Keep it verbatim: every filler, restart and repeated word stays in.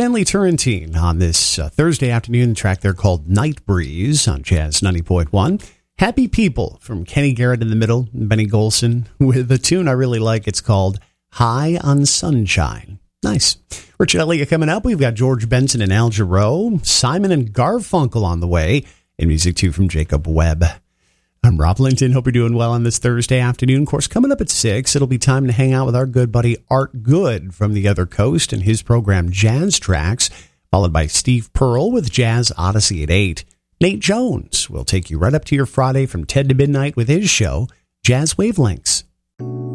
Stanley Turrentine on this uh, Thursday afternoon track there called Night Breeze on Jazz ninety point one. Happy People from Kenny Garrett in the middle, Benny Golson with a tune I really like. It's called High on Sunshine. Nice. Richard Elliott coming up. We've got George Benson and Al Jarreau, Simon and Garfunkel on the way, and music too from Jacob Webb. I'm Rob Linton. Hope you're doing well on this Thursday afternoon. Of course, coming up at six, it'll be time to hang out with our good buddy Art Good from the other coast and his program Jazz Tracks, followed by Steve Pearl with Jazz Odyssey at eight. Nate Jones will take you right up to your Friday from ten to midnight with his show, Jazz Wavelengths.